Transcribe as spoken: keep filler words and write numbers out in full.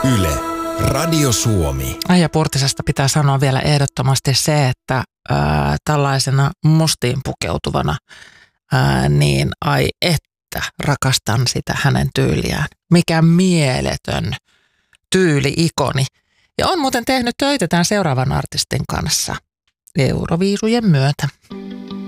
Yle, Radio Suomi. Aija Purtisesta pitää sanoa vielä ehdottomasti se, että ää, tällaisena mustiin pukeutuvana, ää, niin ai että rakastan sitä hänen tyyliään. Mikä mieletön tyyli-ikoni. Ja on muuten tehnyt töitä tämän seuraavan artistin kanssa Euroviisujen myötä.